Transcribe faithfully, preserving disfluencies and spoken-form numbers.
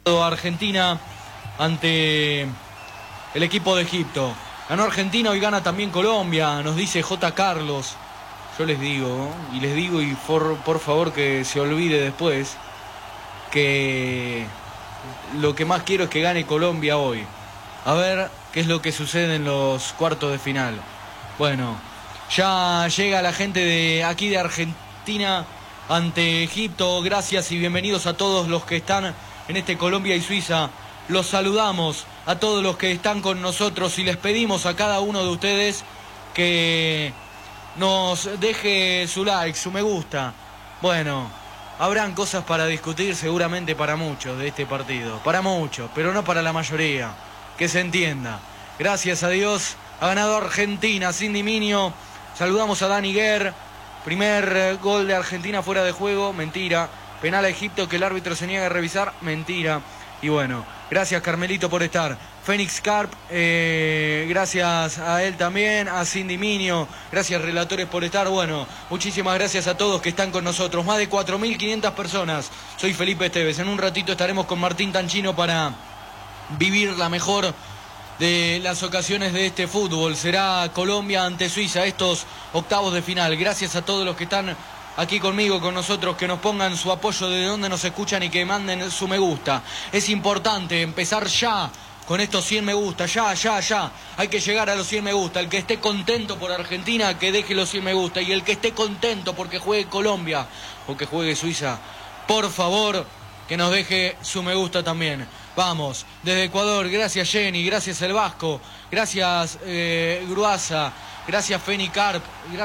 Argentina ante el equipo de Egipto. Ganó Argentina y gana también Colombia, nos dice J. Carlos. Yo les digo, y les digo, y por, por favor que se olvide después, que lo que más quiero es que gane Colombia hoy. A ver qué es lo que sucede en los cuartos de final. Bueno, ya llega la gente de aquí de Argentina ante Egipto. Gracias y bienvenidos a todos los que están en este Colombia y Suiza. Los saludamos a todos los que están con nosotros y les pedimos a cada uno de ustedes que nos deje su like, su me gusta. Bueno, habrán cosas para discutir seguramente para muchos de este partido. Para muchos, pero no para la mayoría. Que se entienda. Gracias a Dios ha ganado Argentina sin diminio. Saludamos a Dani Guerre. Primer gol de Argentina fuera de juego. Mentira. Penal a Egipto que el árbitro se niega a revisar. Mentira. Y bueno, gracias Carmelito por estar. Fénix Carp, eh, gracias a él también, a Cindy Minio, gracias relatores por estar. Bueno, muchísimas gracias a todos que están con nosotros. Más de cuatro mil quinientas personas. Soy Felipe Esteves. En un ratito estaremos con Martín Tanchino para vivir la mejor de las ocasiones de este fútbol. Será Colombia ante Suiza, estos octavos de final. Gracias a todos los que están aquí conmigo, con nosotros, que nos pongan su apoyo de donde nos escuchan y que manden su me gusta. Es importante empezar ya con estos cien me gusta, ya, ya, ya. Hay que llegar a los cien me gusta. El que esté contento por Argentina, que deje los cien me gusta. Y el que esté contento porque juegue Colombia o que juegue Suiza, por favor, que nos deje su me gusta también. Vamos, desde Ecuador, gracias Jenny, gracias El Vasco, gracias eh, Gruasa, gracias Feni Carp, gracias